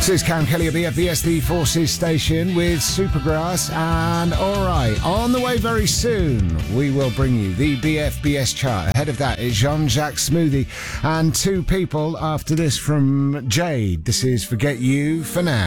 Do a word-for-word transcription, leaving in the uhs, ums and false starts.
This is Cam Kelly at B F B S, the Forces station, with Supergrass. And all right, on the way very soon, we will bring you the B F B S chart. Ahead of that is Jean-Jacques Smoothie and Two People after this from Jade. This is Forget You For Now.